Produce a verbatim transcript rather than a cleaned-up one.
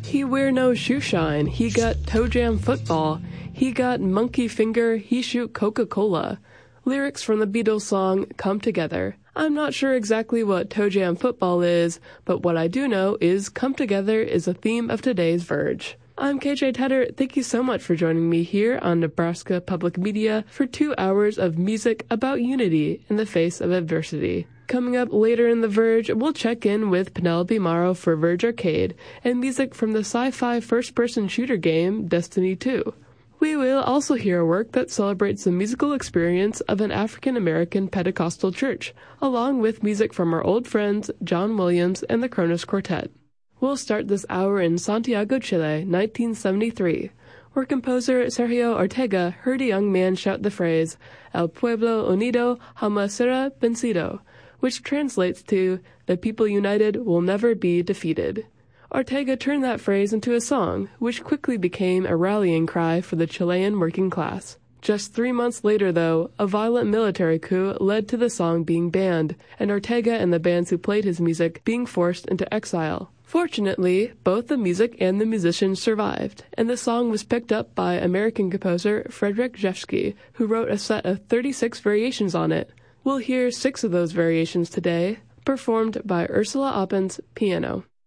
He wear no shoe shine, he got toe jam football. He got monkey finger, he shoot Coca-Cola. Lyrics from the Beatles song Come Together. I'm not sure exactly what toe jam football is, but what I do know is Come Together is a theme of today's Verge. I'm K J Tedder. Thank you so much for joining me here on Nebraska Public Media for two hours of music about unity in the face of adversity. Coming up later in The Verge, we'll check in with Penelope Morrow for Verge Arcade and music from the sci-fi first-person shooter game Destiny two. We will also hear a work that celebrates the musical experience of an African-American Pentecostal church, along with music from our old friends John Williams and the Kronos Quartet. We'll start this hour in Santiago, Chile, nineteen seventy-three, where composer Sergio Ortega heard a young man shout the phrase, El pueblo unido jamás será vencido, which translates to, the people united will never be defeated. Ortega turned that phrase into a song, which quickly became a rallying cry for the Chilean working class. Just three months later, though, a violent military coup led to the song being banned, and Ortega and the bands who played his music being forced into exile. Fortunately, both the music and the musicians survived, and the song was picked up by American composer Frederick Rzewski, who wrote a set of thirty-six variations on it. We'll hear six of those variations today, performed by Ursula Oppens, piano.